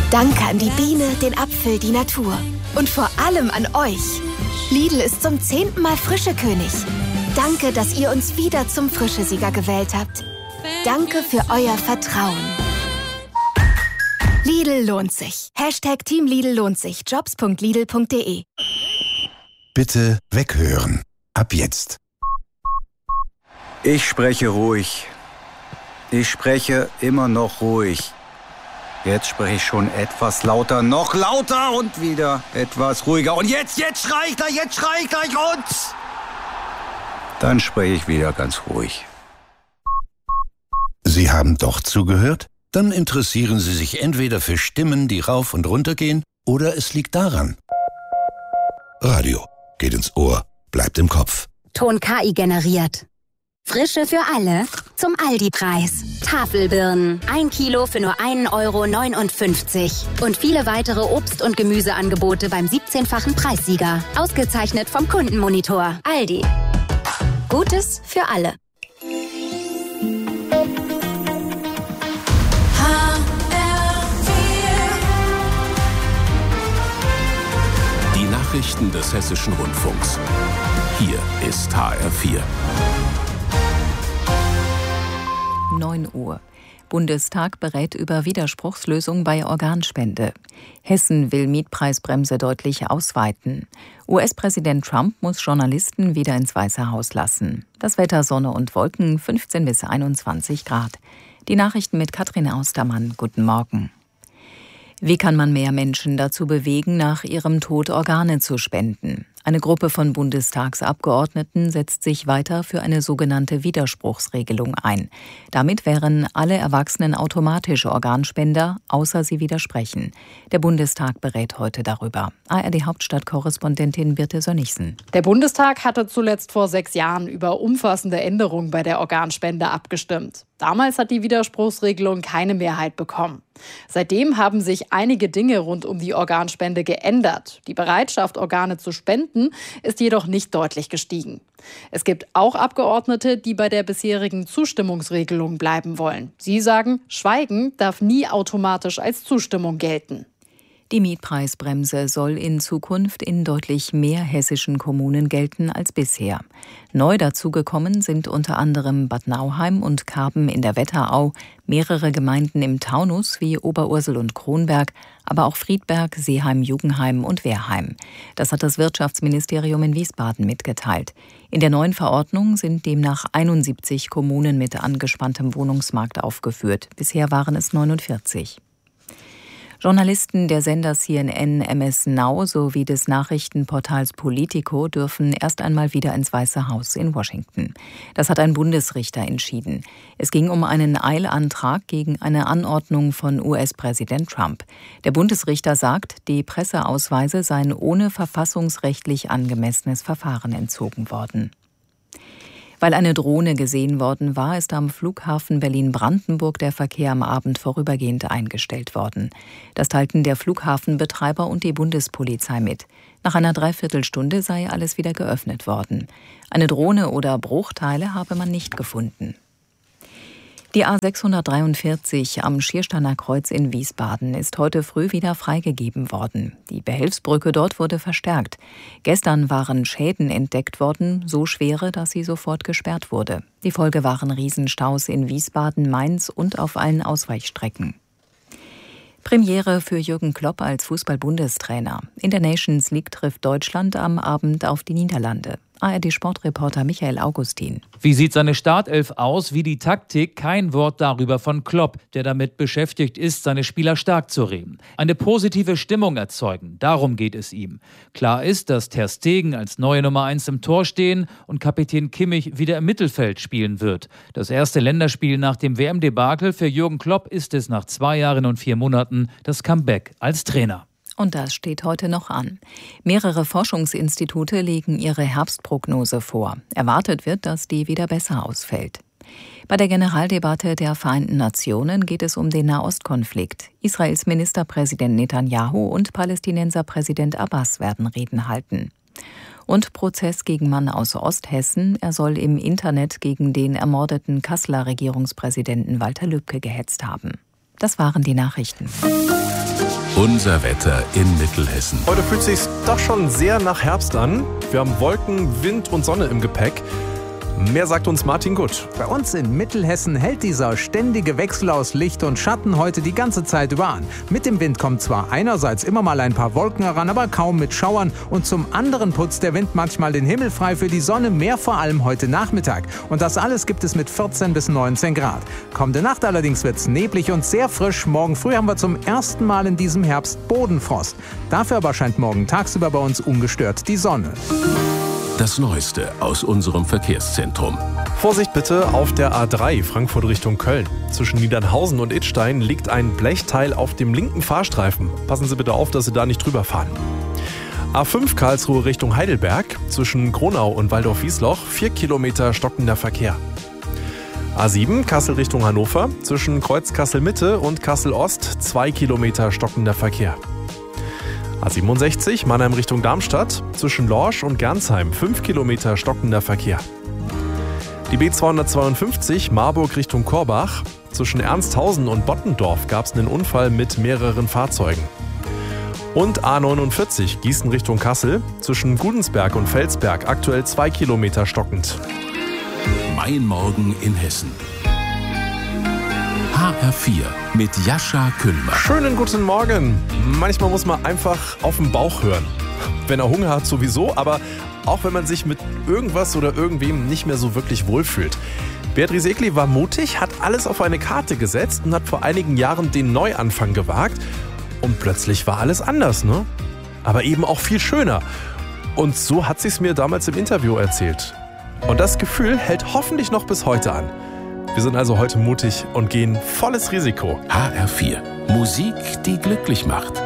Danke an die Biene, den Apfel, die Natur. Und vor allem an euch. Lidl ist zum 10. Mal Frischekönig. Danke, dass ihr uns wieder zum Frischesieger gewählt habt. Danke für euer Vertrauen. Lidl lohnt sich. #Team Lidl lohnt sich. Jobs.lidl.de. Bitte weghören. Ab jetzt. Ich spreche ruhig. Ich spreche immer noch ruhig. Jetzt spreche ich schon etwas lauter, noch lauter und wieder etwas ruhiger. Und jetzt schrei ich gleich und dann spreche ich wieder ganz ruhig. Sie haben doch zugehört? Dann interessieren Sie sich entweder für Stimmen, die rauf und runter gehen, oder es liegt daran. Radio geht ins Ohr, bleibt im Kopf. Ton KI generiert. Frische für alle zum Aldi-Preis. Tafelbirnen, 1 Kilo für nur 1,59 € und viele weitere Obst- und Gemüseangebote beim 17-fachen Preissieger. Ausgezeichnet vom Kundenmonitor. Aldi. Gutes für alle. Die Nachrichten des Hessischen Rundfunks. Hier ist HR4. 9 Uhr. Bundestag berät über Widerspruchslösung bei Organspende. Hessen will Mietpreisbremse deutlich ausweiten. US-Präsident Trump muss Journalisten wieder ins Weiße Haus lassen. Das Wetter Sonne und Wolken 15 bis 21 Grad. Die Nachrichten mit Katrin Austermann. Guten Morgen. Wie kann man mehr Menschen dazu bewegen, nach ihrem Tod Organe zu spenden? Eine Gruppe von Bundestagsabgeordneten setzt sich weiter für eine sogenannte Widerspruchsregelung ein. Damit wären alle Erwachsenen automatisch Organspender, außer sie widersprechen. Der Bundestag berät heute darüber. ARD-Hauptstadtkorrespondentin Birte Sönnigsen. Der Bundestag hatte zuletzt vor 6 Jahren über umfassende Änderungen bei der Organspende abgestimmt. Damals hat die Widerspruchsregelung keine Mehrheit bekommen. Seitdem haben sich einige Dinge rund um die Organspende geändert. Die Bereitschaft, Organe zu spenden, ist jedoch nicht deutlich gestiegen. Es gibt auch Abgeordnete, die bei der bisherigen Zustimmungsregelung bleiben wollen. Sie sagen, Schweigen darf nie automatisch als Zustimmung gelten. Die Mietpreisbremse soll in Zukunft in deutlich mehr hessischen Kommunen gelten als bisher. Neu dazugekommen sind unter anderem Bad Nauheim und Karben in der Wetterau, mehrere Gemeinden im Taunus wie Oberursel und Kronberg, aber auch Friedberg, Seeheim, Jugenheim und Wehrheim. Das hat das Wirtschaftsministerium in Wiesbaden mitgeteilt. In der neuen Verordnung sind demnach 71 Kommunen mit angespanntem Wohnungsmarkt aufgeführt. Bisher waren es 49. Journalisten der Sender CNN, MS Now sowie des Nachrichtenportals Politico dürfen erst einmal wieder ins Weiße Haus in Washington. Das hat ein Bundesrichter entschieden. Es ging um einen Eilantrag gegen eine Anordnung von US-Präsident Trump. Der Bundesrichter sagt, die Presseausweise seien ohne verfassungsrechtlich angemessenes Verfahren entzogen worden. Weil eine Drohne gesehen worden war, ist am Flughafen Berlin-Brandenburg der Verkehr am Abend vorübergehend eingestellt worden. Das teilten der Flughafenbetreiber und die Bundespolizei mit. Nach einer Dreiviertelstunde sei alles wieder geöffnet worden. Eine Drohne oder Bruchteile habe man nicht gefunden. Die A643 am Schiersteiner Kreuz in Wiesbaden ist heute früh wieder freigegeben worden. Die Behelfsbrücke dort wurde verstärkt. Gestern waren Schäden entdeckt worden, so schwere, dass sie sofort gesperrt wurde. Die Folge waren Riesenstaus in Wiesbaden, Mainz und auf allen Ausweichstrecken. Premiere für Jürgen Klopp als Fußball-Bundestrainer. In der Nations League trifft Deutschland am Abend auf die Niederlande. ARD-Sportreporter Michael Augustin. Wie sieht seine Startelf aus, wie die Taktik? Kein Wort darüber von Klopp, der damit beschäftigt ist, seine Spieler stark zu reden. Eine positive Stimmung erzeugen, darum geht es ihm. Klar ist, dass Ter Stegen als neue Nummer 1 im Tor stehen und Kapitän Kimmich wieder im Mittelfeld spielen wird. Das erste Länderspiel nach dem WM-Debakel für Jürgen Klopp ist es nach 2 Jahren und 4 Monaten das Comeback als Trainer. Und das steht heute noch an. Mehrere Forschungsinstitute legen ihre Herbstprognose vor. Erwartet wird, dass die wieder besser ausfällt. Bei der Generaldebatte der Vereinten Nationen geht es um den Nahostkonflikt. Israels Ministerpräsident Netanyahu und Palästinenser Präsident Abbas werden Reden halten. Und Prozess gegen Mann aus Osthessen. Er soll im Internet gegen den ermordeten Kasseler Regierungspräsidenten Walter Lübcke gehetzt haben. Das waren die Nachrichten. Unser Wetter in Mittelhessen. Heute fühlt es sich doch schon sehr nach Herbst an. Wir haben Wolken, Wind und Sonne im Gepäck. Mehr sagt uns Martin Gutt. Bei uns in Mittelhessen hält dieser ständige Wechsel aus Licht und Schatten heute die ganze Zeit über an. Mit dem Wind kommt zwar einerseits immer mal ein paar Wolken heran, aber kaum mit Schauern. Und zum anderen putzt der Wind manchmal den Himmel frei für die Sonne, mehr vor allem heute Nachmittag. Und das alles gibt es mit 14 bis 19 Grad. Kommende Nacht allerdings wird es neblig und sehr frisch. Morgen früh haben wir zum ersten Mal in diesem Herbst Bodenfrost. Dafür aber scheint morgen tagsüber bei uns ungestört die Sonne. Das Neueste aus unserem Verkehrszentrum. Vorsicht bitte auf der A3 Frankfurt Richtung Köln. Zwischen Niedernhausen und Idstein liegt ein Blechteil auf dem linken Fahrstreifen. Passen Sie bitte auf, dass Sie da nicht drüber fahren. A5 Karlsruhe Richtung Heidelberg. Zwischen Kronau und Waldorf-Wiesloch 4 Kilometer stockender Verkehr. A7 Kassel Richtung Hannover. Zwischen Kreuz Kassel-Mitte und Kassel-Ost 2 Kilometer stockender Verkehr. A67 Mannheim Richtung Darmstadt, zwischen Lorsch und Gernsheim 5 Kilometer stockender Verkehr. Die B252 Marburg Richtung Korbach, zwischen Ernsthausen und Bottendorf gab es einen Unfall mit mehreren Fahrzeugen. Und A49 Gießen Richtung Kassel, zwischen Gudensberg und Felsberg aktuell 2 Kilometer stockend. Mein Morgen in Hessen. HR4 mit Jascha Kühnbach. Schönen guten Morgen. Manchmal muss man einfach auf den Bauch hören. Wenn er Hunger hat sowieso, aber auch wenn man sich mit irgendwas oder irgendwem nicht mehr so wirklich wohlfühlt. Beatrice Egli war mutig, hat alles auf eine Karte gesetzt und hat vor einigen Jahren den Neuanfang gewagt. Und plötzlich war alles anders, ne? Aber eben auch viel schöner. Und so hat sie es mir damals im Interview erzählt. Und das Gefühl hält hoffentlich noch bis heute an. Wir sind also heute mutig und gehen volles Risiko. HR4. Musik, die glücklich macht.